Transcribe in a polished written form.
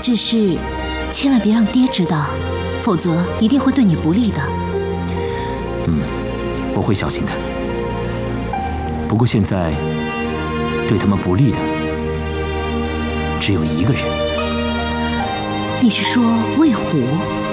这事千万别让爹知道，否则一定会对你不利的。 我会小心的。不过现在对他们不利的只有一个人。 你是说魏虎？